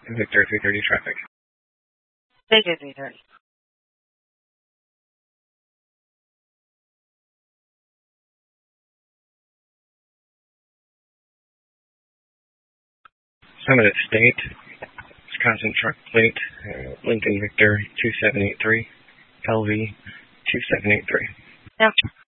Victor 330 traffic. Victor 330. Summit State, Wisconsin truck plate, Lincoln Victor 2783, LV 2783. Yeah.